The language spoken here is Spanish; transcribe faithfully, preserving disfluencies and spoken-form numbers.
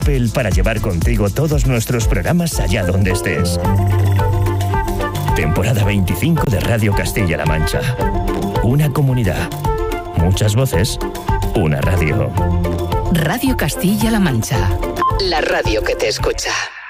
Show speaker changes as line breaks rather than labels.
Opel para llevar contigo todos nuestros programas allá donde estés. Temporada veinticinco de Radio Castilla-La Mancha. Una comunidad. Muchas voces. Una radio.
Radio Castilla-La Mancha. La radio que te escucha.